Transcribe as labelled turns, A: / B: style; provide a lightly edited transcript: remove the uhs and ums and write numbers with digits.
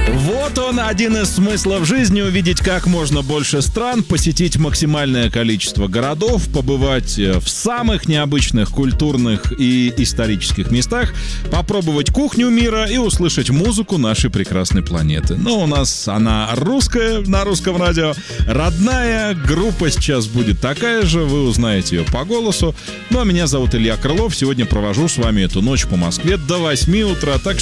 A: Вот он, один из смыслов жизни: увидеть как можно больше стран, посетить максимальное количество городов, побывать в самых необычных культурных и исторических местах, попробовать кухню мира и услышать музыку нашей прекрасной планеты. Но у нас она русская, на русском радио, родная. Группа сейчас будет такая же, вы узнаете ее по голосу. Ну а меня зовут Илья Крылов, сегодня провожу с вами эту ночь по Москве до 8 утра, так что